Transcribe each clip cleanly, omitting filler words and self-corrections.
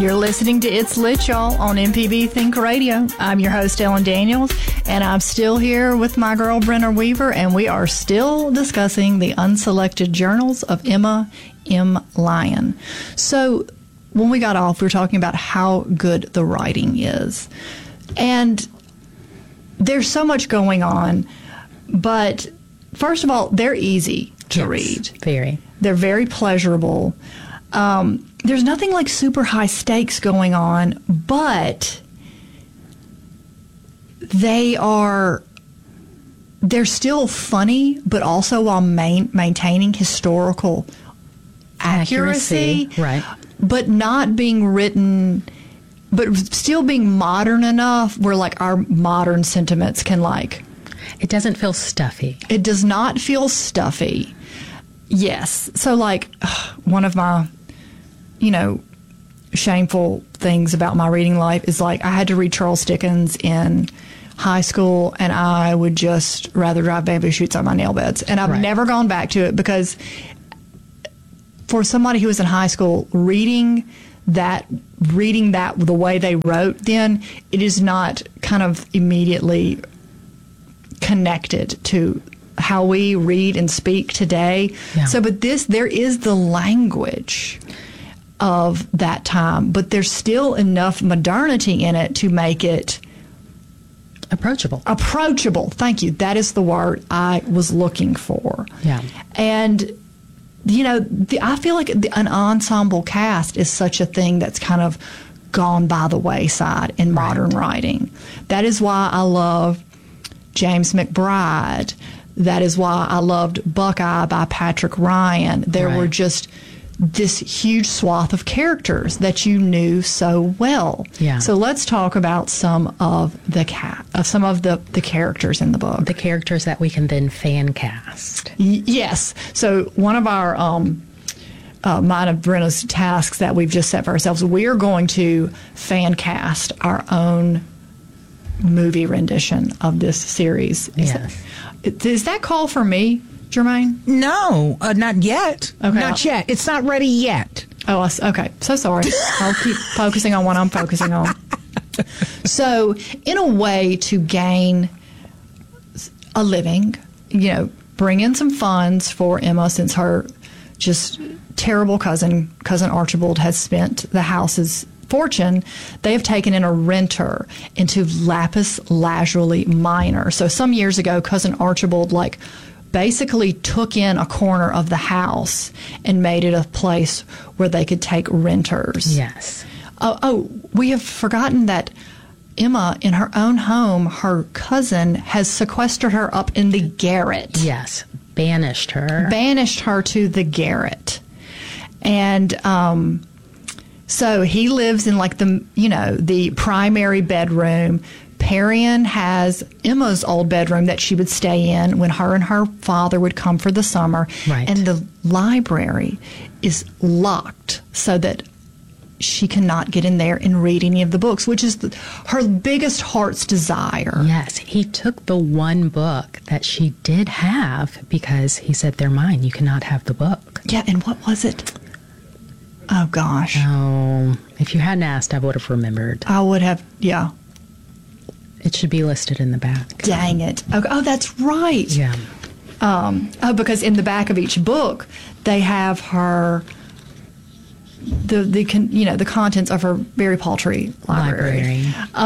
You're listening to It's Lit, y'all, on MPB Think Radio. I'm your host, Ellen Daniels, and I'm still here with my girl, Brenna Weaver, and we are still discussing the unselected journals of Emma M. Lyon. So when we got off, we were talking about how good the writing is. And there's so much going on, but first of all, they're easy to read. Very. They're very pleasurable. There's nothing like super high stakes going on, but they're still funny, but also while maintaining historical accuracy. Right. But not being written, but still being modern enough where like our modern sentiments can like. It doesn't feel stuffy. It does not feel stuffy. Yes. So like one of my, shameful things about my reading life is like I had to read Charles Dickens in high school, and I would just rather drive bamboo shoots on my nail beds. And I've never gone back to it because for somebody who was in high school, reading that the way they wrote then, it is not kind of immediately connected to how we read and speak today. Yeah. So, but there is the language of that time, but there's still enough modernity in it to make it approachable. Thank you. That is the word I was looking for. Yeah. And, I feel like an ensemble cast is such a thing that's kind of gone by the wayside in modern writing. That is why I love James McBride. That is why I loved Buckeye by Patrick Ryan. There were just this huge swath of characters that you knew so well. Yeah. So let's talk about some of the characters in the book. The characters that we can then fan cast. Yes. So one of our mine of Brenna's tasks that we've just set for ourselves, we are going to fan cast our own movie rendition of this series. Is that call for me, Jermaine? No, not yet. Okay. Not yet. It's not ready yet. Oh, okay. So sorry. I'll keep focusing on what I'm focusing on. So, in a way to gain a living, bring in some funds for Emma, since her just terrible cousin Archibald has spent the house's fortune, they have taken in a renter into Lapis Lazuli Minor. So some years ago, cousin Archibald basically took in a corner of the house and made it a place where they could take renters. Yes. We have forgotten that Emma, in her own home, her cousin has sequestered her up in the garret. Yes. Banished her to the garret. And so he lives in the primary bedroom. Perian has Emma's old bedroom that she would stay in when her and her father would come for the summer. Right. And the library is locked so that she cannot get in there and read any of the books, which is her biggest heart's desire. Yes. He took the one book that she did have because he said, they're mine. You cannot have the book. Yeah, and what was it? Oh, gosh. Oh, if you hadn't asked, I would have remembered. I would have, yeah. It should be listed in the back. Dang it. Oh, that's right. Yeah. Because in the back of each book, they have her, the contents of her very paltry library.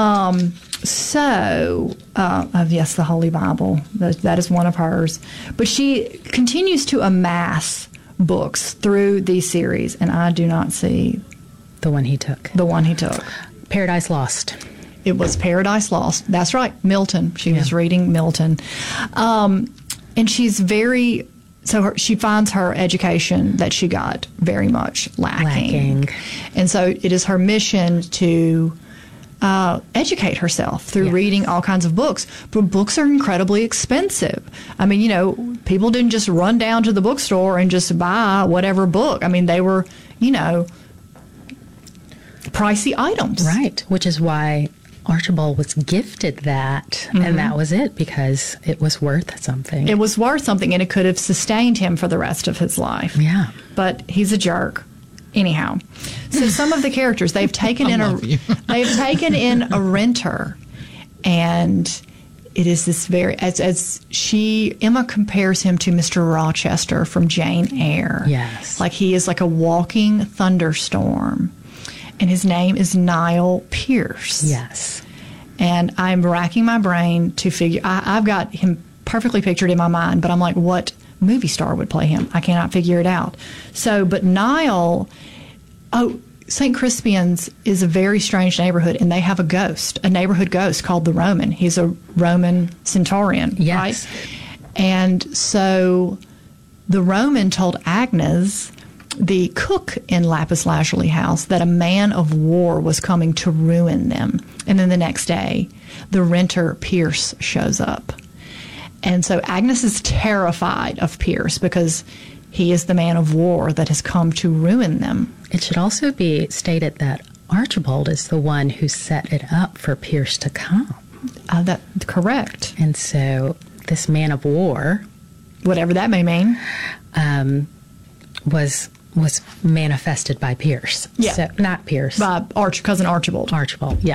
Yes, the Holy Bible. That is one of hers. But she continues to amass books through these series, and I do not see the one he took. Paradise Lost. It was Paradise Lost. That's right, Milton. She was reading Milton, and she's very. So she finds her education that she got very much lacking, and so it is her mission to educate herself through reading all kinds of books. But books are incredibly expensive. I mean, people didn't just run down to the bookstore and just buy whatever book. I mean, they were, pricey items. Right, which is why Archibald was gifted that, and that was it, because it was worth something. It was worth something, and it could have sustained him for the rest of his life. Yeah. But he's a jerk. Anyhow, so some of the characters they've taken they've taken in a renter, and it is this very Emma compares him to Mr. Rochester from Jane Eyre. Yes. Like he is like a walking thunderstorm, and his name is Niall Pierce. Yes. And I'm racking my brain to figure. I've got him perfectly pictured in my mind, but I'm like, what movie star would play him? I cannot figure it out. So, but Niall, St. Crispian's is a very strange neighborhood, and they have a neighborhood ghost called the Roman. He's a Roman centurion, Yes. right? And so the Roman told Agnes, the cook in Lapis Lazuli House, that a man of war was coming to ruin them. And then the next day, the renter Pierce shows up. And so Agnes is terrified of Pierce because he is the man of war that has come to ruin them. It should also be stated that Archibald is the one who set it up for Pierce to come. That's correct. And so this man of war, Whatever that may mean. was manifested by Pierce. Yeah. So, not Pierce. By cousin Archibald. Archibald, yeah.